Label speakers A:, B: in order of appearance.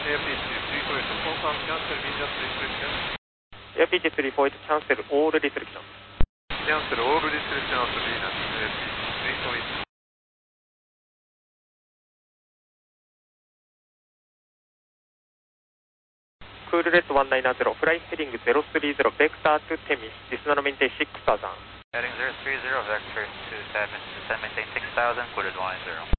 A: AFPT 348, confirm cancel Venus restriction.
B: AFPT 348, cancel all restrictions.
A: Cancel all restriction of Venus, AFPT 348.
B: Cool Red 190, flying heading 030, vector to Temis, descend and maintain 6000.
C: Heading 030, vector to Temis, descend maintain 6000, Cool Red 190.